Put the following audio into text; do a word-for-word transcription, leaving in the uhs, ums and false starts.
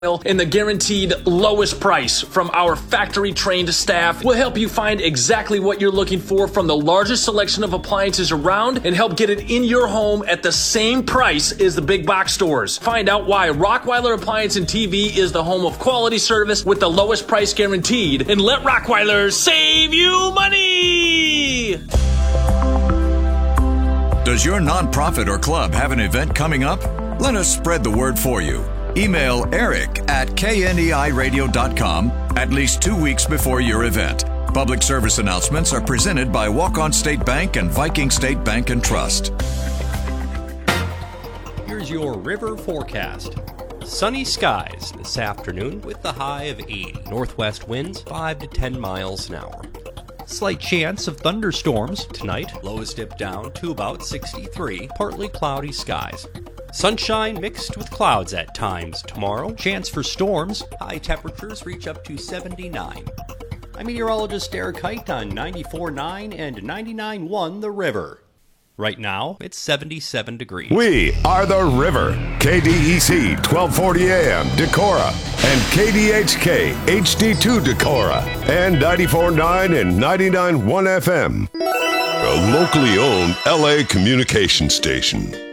And the guaranteed lowest price from our factory-trained staff will help you find exactly what you're looking for from the largest selection of appliances around and help get it in your home at the same price as the big box stores. Find out why Rockweiler Appliance and T V is the home of quality service with the lowest price guaranteed, and let Rockweiler save you money! Does your nonprofit or club have an event coming up? Let us spread the word for you. Email Eric at K N E I radio dot com at least two weeks before your event. Public service announcements are presented by Walk-On State Bank and Viking State Bank and Trust. Here's your river forecast. Sunny skies this afternoon with the high of eighty. Northwest winds five to ten miles an hour. Slight chance of thunderstorms tonight. Lows dip down to about sixty-three. Partly cloudy skies. Sunshine mixed with clouds at times tomorrow. Chance for storms. High temperatures reach up to seventy-nine. I'm meteorologist Eric Height on ninety-four point nine and ninety-nine point one The River. Right now, it's seventy-seven degrees. We are The River. K D E C twelve forty A M Decorah and K D H K H D two Decorah and ninety-four point nine and ninety-nine point one F M. A locally owned L A communication station.